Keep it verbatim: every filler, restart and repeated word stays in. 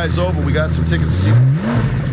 guy's over. We got some tickets to see